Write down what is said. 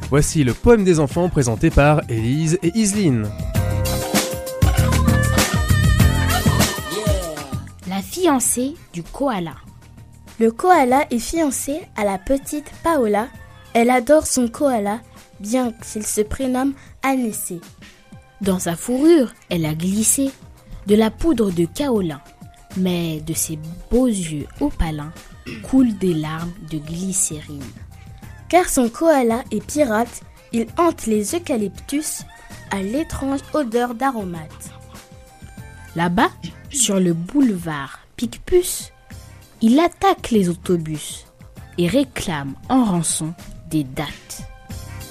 Voici le poème des enfants présenté par Élise et Iseline. La fiancée du koala. Le koala est fiancé à la petite Paola. Elle adore son koala, bien qu'il se prénomme Anissé. Dans sa fourrure, elle a glissé de la poudre de kaolin, mais de ses beaux yeux opalins coulent des larmes de glycérine. Car son koala est pirate, il hante les eucalyptus à l'étrange odeur d'aromates. Là-bas, sur le boulevard Picpus, il attaque les autobus et réclame en rançon des dattes.